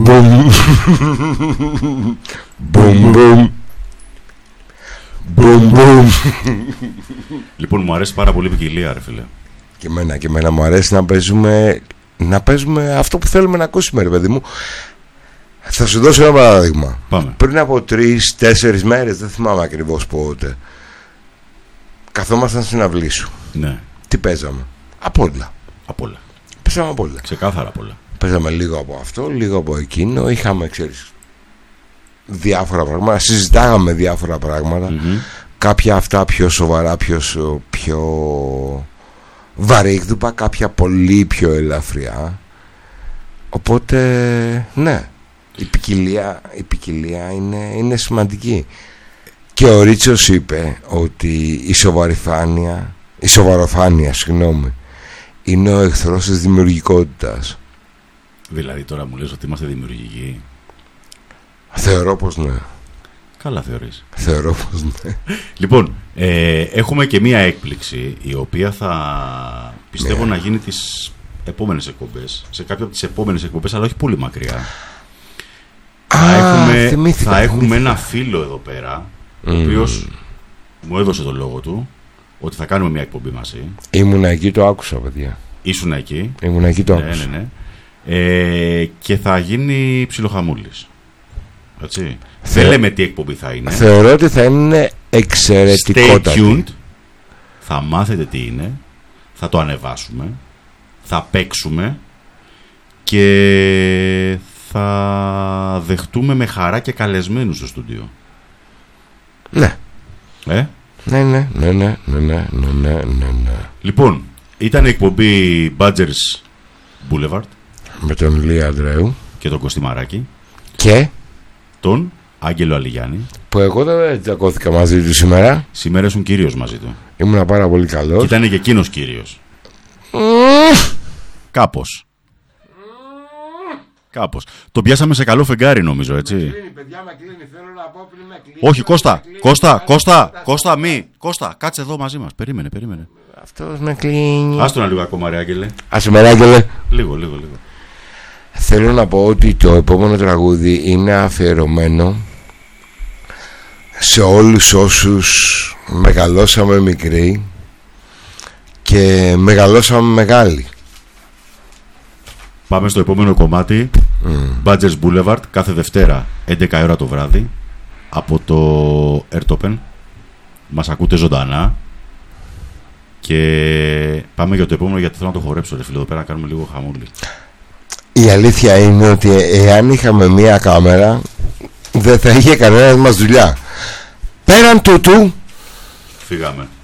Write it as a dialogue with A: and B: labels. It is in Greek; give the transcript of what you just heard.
A: μπουμ. Μπουμ μπουμ. Μπουμ μπουμ.
B: Λοιπόν, μου αρέσει πάρα πολύ η ποικιλία, ρε φίλε.
A: Και εμένα μου αρέσει να παίζουμε αυτό που θέλουμε να ακούσουμε, ρε παιδί μου. Θα σου δώσω ένα παράδειγμα.
B: Πάμε.
A: Πριν από 3-4 μέρες, δεν θυμάμαι ακριβώς πότε, καθόμασταν στην αυλή σου.
B: Ναι.
A: Τι παίζαμε? Απ' όλα.
B: Απ' όλα.
A: Παίζαμε απ' όλα.
B: Ξεκάθαρα απ' όλα.
A: Παίζαμε λίγο από αυτό, λίγο από εκείνο. Είχαμε, ξέρεις, διάφορα πράγματα. Συζητάγαμε διάφορα πράγματα. Κάποια αυτά πιο σοβαρά, πιο βαρύγδουπα, κάποια πολύ πιο ελαφριά. Οπότε, ναι, η ποικιλία είναι σημαντική. Και ο Ρίτσος είπε ότι η σοβαροφάνεια, είναι ο εχθρός της δημιουργικότητας.
B: Δηλαδή τώρα μου λες ότι είμαστε δημιουργικοί?
A: Θεωρώ πως ναι.
B: Καλά θεωρείς?
A: Θεωρώ πως ναι.
B: Λοιπόν, έχουμε και μία έκπληξη, η οποία θα πιστεύω να γίνει τις επόμενες εκπομπές, σε κάποια από τις επόμενες εκπομπές, αλλά όχι πολύ μακριά. Θα έχουμε ένα φίλο εδώ πέρα, ο οποίος μου έδωσε το λόγο του ότι θα κάνουμε μια εκπομπή μαζί.
A: Ήμουνα εκεί, το άκουσα, παιδιά.
B: Ήσουν εκεί?
A: Ήμουνα εκεί, το άκουσα.
B: Ναι. Και θα γίνει ψιλοχαμούλης. Έτσι. Δεν λέμε τι εκπομπή θα είναι.
A: Θεωρώ ότι θα είναι εξαιρετικότατη.
B: Stay tuned. Θα μάθετε τι είναι. Θα το ανεβάσουμε. Θα παίξουμε. Και θα δεχτούμε με χαρά και καλεσμένους στο στούντιο.
A: Ναι. Ναι.
B: Λοιπόν, ήταν η εκπομπή Badgers Boulevard
A: με τον Ηλία Ανδρέου
B: και τον Κωστή Μαράκη
A: και
B: τον Άγγελο Αλιγιάννη, που
A: εγώ δεν τσακώθηκα μαζί του σήμερα.
B: Σήμερα ήσουν κύριος μαζί του.
A: Ήμουνα πάρα πολύ καλός.
B: Και ήταν και εκείνος κύριος. Κάπως. Το πιάσαμε σε καλό φεγγάρι, νομίζω, έτσι.
A: Κλείνει, παιδιά, με κλείνει. Θέλω να πω πριν με κλείνει.
B: Όχι, Κώστα, κάτσε εδώ μαζί μας. Περίμενε.
A: Αυτός με κλείνει.
B: Άστο ένα λίγο ακόμα, ρε Άγγελε.
A: Άσε με, Άγγελε.
B: Λίγο.
A: Θέλω να πω ότι το επόμενο τραγούδι είναι αφιερωμένο σε όλους όσους μεγαλώσαμε μικροί και μεγαλώσαμε μεγάλοι.
B: Πάμε στο επόμενο κομμάτι. Badgers Boulevard, κάθε Δευτέρα 11 ώρα το βράδυ, από το Ertopen. Μας ακούτε ζωντανά. Και πάμε για το επόμενο, γιατί θέλω να το χορέψω, ρε φίλε, εδώ πέρα να κάνουμε λίγο χαμούλη. Η
A: αλήθεια είναι ότι εάν είχαμε μία κάμερα, δεν θα είχε κανένας μας δουλειά. Πέραν τούτου,
B: φύγαμε.